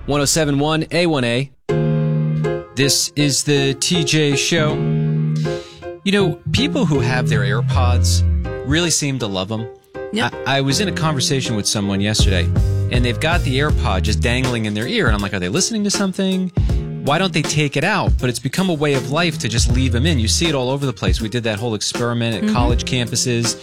1071 A1A. This is the TJ Show. You know, people who have their AirPods really seem to love them. Yep. I was in a conversation with someone yesterday, and they've got the AirPod just dangling in their ear, and I'm like, are they listening to something? Why don't they take it out? But it's become a way of life to just leave them in. You see it all over the place. We did that whole experiment at college campuses.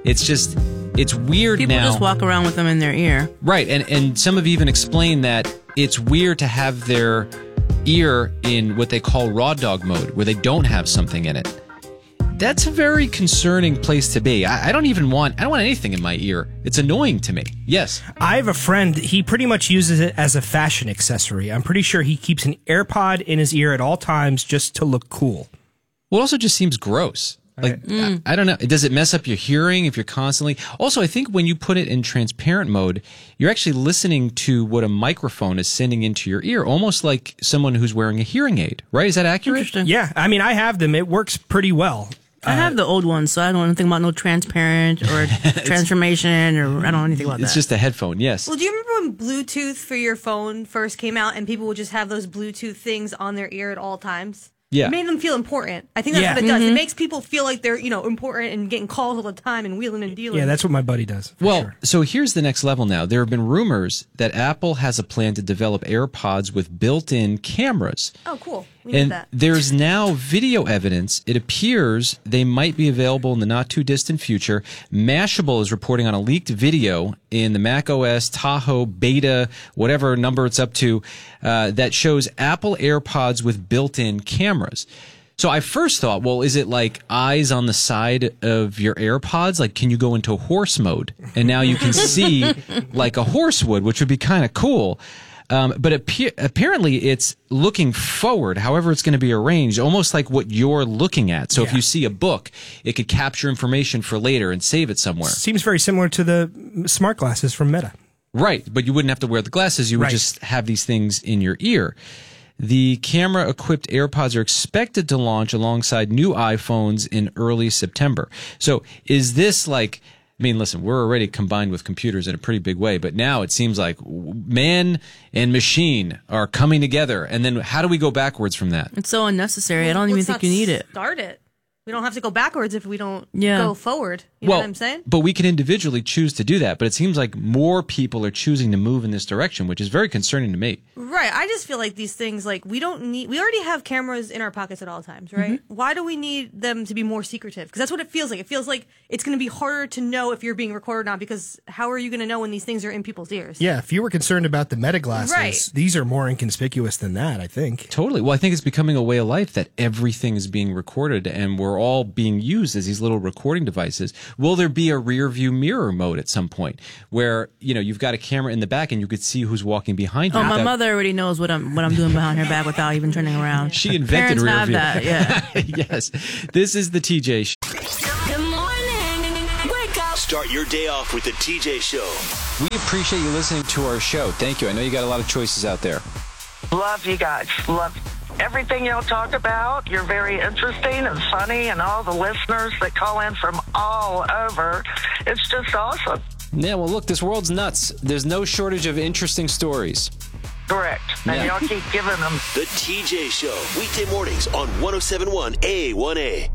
It's weird People now. just walk around with them in their ear. Right, and some have even explained that it's weird to have their ear in what they call raw dog mode, where they don't have something in it. That's a very concerning place to be. I don't want anything in my ear. It's annoying to me. Yes. I have a friend, he pretty much uses it as a fashion accessory. I'm pretty sure he keeps an AirPod in his ear at all times just to look cool. Well, it also just seems gross. Like, I don't know. Does it mess up your hearing if you're constantly... Also, I think when you put it in transparent mode, you're actually listening to what a microphone is sending into your ear, almost like someone who's wearing a hearing aid, right? Is that accurate? Interesting. Yeah, I mean, I have them. It works pretty well. I have the old ones, so I don't know anything about no transparent or transformation, or I don't know anything about that. It's just a headphone, yes. Well, do you remember when Bluetooth for your phone first came out and people would just have those Bluetooth things on their ear at all times? Yeah. It made them feel important. I think that's what it does. It makes people feel like they're, important and getting calls all the time and wheeling and dealing. Yeah, that's what my buddy does. Well, so here's the next level now. There have been rumors that Apple has a plan to develop AirPods with built-in cameras. Oh, cool. We need And that. there's now video evidence. It appears they might be available in the not-too-distant future. Mashable is reporting on a leaked video in the macOS Tahoe beta, whatever number it's up to, that shows Apple AirPods with built-in cameras. So I first thought, well, is it like eyes on the side of your AirPods? Like, can you go into horse mode? And now you can see like a horse would, which would be kind of cool. But apparently it's looking forward, however it's going to be arranged, almost like what you're looking at. So if you see a book, it could capture information for later and save it somewhere. Seems very similar to the smart glasses from Meta. Right, but you wouldn't have to wear the glasses. You would just have these things in your ear. The camera-equipped AirPods are expected to launch alongside new iPhones in early September. So is this like... I mean, listen, we're already combined with computers in a pretty big way, but now it seems like man and machine are coming together. And then how do we go backwards from that? It's so unnecessary. I don't even think you need it. Start it. We don't have to go backwards if we don't go forward. You know what I'm saying? But we can individually choose to do that. But it seems like more people are choosing to move in this direction, which is very concerning to me. Right. I just feel like these things, like, we already have cameras in our pockets at all times, right? Why do we need them to be more secretive? Because that's what it feels like. It feels like it's going to be harder to know if you're being recorded or not, because how are you going to know when these things are in people's ears? Yeah, if you were concerned about the Meta glasses, these are more inconspicuous than that, I think. Totally. Well, I think it's becoming a way of life that everything is being recorded and we're all being used as these little recording devices. Will there be a rear view mirror mode at some point where, you've got a camera in the back and you could see who's walking behind you? Oh, my mother already knows what I'm doing behind her back without even turning around. She invented Parents rear have view. that, yeah. Yes. This is the TJ Show. Good morning. Wake up. Start your day off with the TJ Show. We appreciate you listening to our show. Thank you. I know you got a lot of choices out there. Love you guys. Love everything y'all talk about. You're very interesting and funny, and all the listeners that call in from all over. It's just awesome. Yeah, well, look, this world's nuts. There's no shortage of interesting stories. Correct. And y'all keep giving them. The TJ Show. Weekday mornings on 1071 A1A.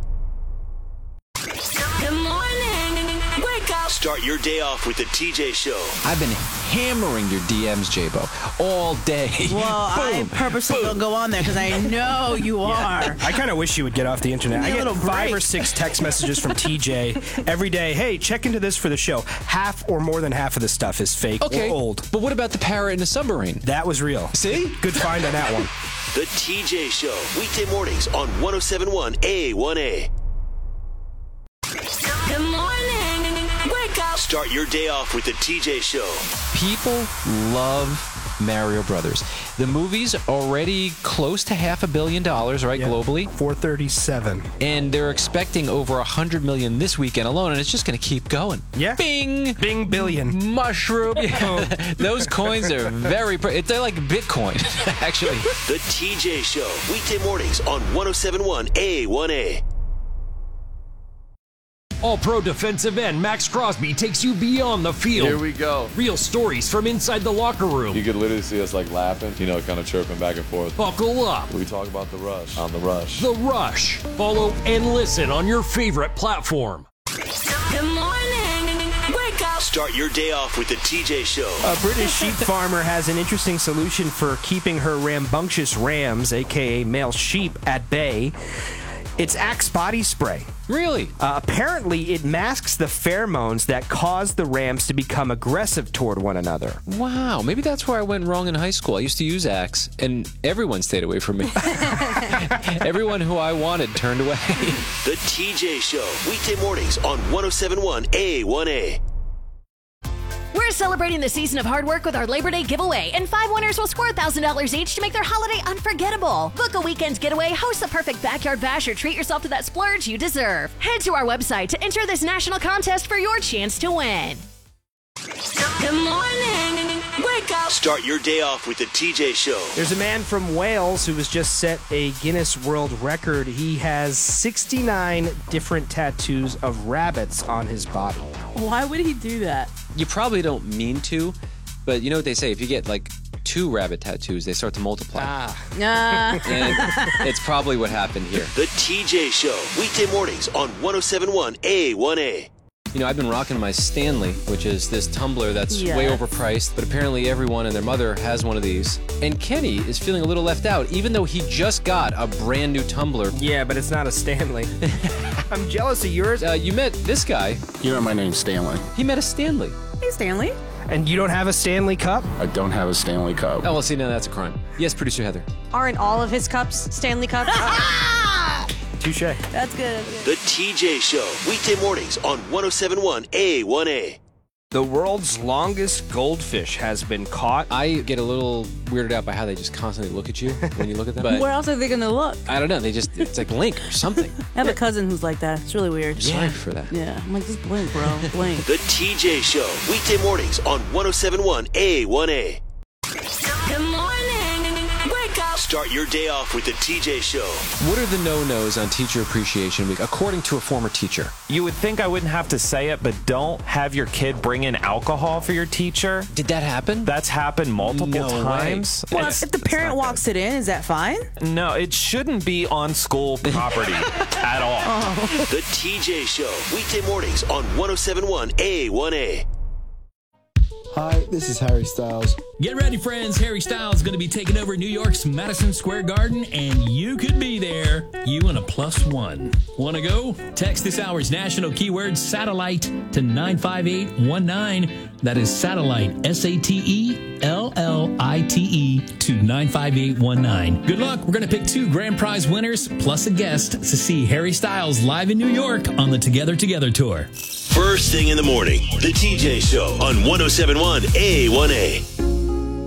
Good morning. Wake up. Start your day off with the TJ Show. I've been hammering your DMs, J-Bo, all day. Well, I purposely don't go on there because I know you are. I kind of wish you would get off the internet. I get 5 or 6 text messages from TJ every day. Hey, check into this for the show. Half or more than half of the stuff is fake or old. But what about the parrot in the submarine? That was real. See? Good find on that one. The TJ Show. Weekday mornings on 1071 A1A. Good morning. Wake up. Start your day off with the TJ Show. People love Mario Brothers. The movie's already close to $500 million, right, globally? 437. And they're expecting over 100 million this weekend alone, and it's just going to keep going. Yeah. Bing! Bing billion. Mushroom. Those coins are they're like Bitcoin, actually. The TJ Show. Weekday mornings on 1071 A1A. All-Pro defensive end Max Crosby takes you beyond the field. Here we go. Real stories from inside the locker room. You could literally see us like laughing, kind of chirping back and forth. Buckle up. We talk about The Rush on The Rush. The Rush. Follow and listen on your favorite platform. Good morning. Wake up. Start your day off with the TJ Show. A British sheep farmer has an interesting solution for keeping her rambunctious rams, a.k.a. male sheep, at bay. It's Axe body spray. Really? Apparently, it masks the pheromones that cause the rams to become aggressive toward one another. Wow, maybe that's where I went wrong in high school. I used to use Axe, and everyone stayed away from me. Everyone who I wanted turned away. The TJ Show, weekday mornings on 107.1 A1A. We're celebrating the season of hard work with our Labor Day giveaway, and 5 winners will score $1,000 each to make their holiday unforgettable. Book a weekend getaway, host the perfect backyard bash, or treat yourself to that splurge you deserve. Head to our website to enter this national contest for your chance to win. Good morning. Wake up. Start your day off with the TJ Show. There's a man from Wales who has just set a Guinness World Record. He has 69 different tattoos of rabbits on his body. Why would he do that? You probably don't mean to, but you know what they say? If you get like 2 rabbit tattoos, they start to multiply. And it's probably what happened here. The TJ Show, weekday mornings on 107.1 A1A. You know, I've been rocking my Stanley, which is this tumbler that's way overpriced, but apparently everyone and their mother has one of these. And Kenny is feeling a little left out, even though he just got a brand new tumbler. Yeah, but it's not a Stanley. I'm jealous of yours. You met this guy. You know, my name's Stanley. He met a Stanley. Hey, Stanley. And you don't have a Stanley Cup? I don't have a Stanley Cup. Oh, well, see, now that's a crime. Yes, producer Heather. Aren't all of his cups Stanley cups? Touche. That's good. The TJ Show, weekday mornings on 107.1 A1A. The world's longest goldfish has been caught. I get a little weirded out by how they just constantly look at you when you look at them. But Where else are they going to look? I don't know. It's like blink or something. I have a cousin who's like that. It's really weird. Sorry for that. Yeah, I'm like, just blink, bro. Blink. The TJ Show, weekday mornings on 107.1 A1A. Good morning. Wake up. Start your day off with the TJ Show. What are the no-nos on Teacher Appreciation Week, according to a former teacher? You would think I wouldn't have to say it, but don't have your kid bring in alcohol for your teacher. Did that happen? That's happened multiple times. Well, if the parent walks it in, is that fine? No, it shouldn't be on school property at all. The TJ Show, weekday mornings on 107.1 A1A. Hi, this is Harry Styles. Get ready, friends. Harry Styles is going to be taking over New York's Madison Square Garden, and you could be there. You and a +1. Want to go? Text this hour's national keyword satellite to 95819. That is satellite, SATELLITE to 95819. Good luck. We're going to pick 2 grand prize winners plus a guest to see Harry Styles live in New York on the Together Together tour. First thing in the morning, the TJ Show on 107.1 A1A.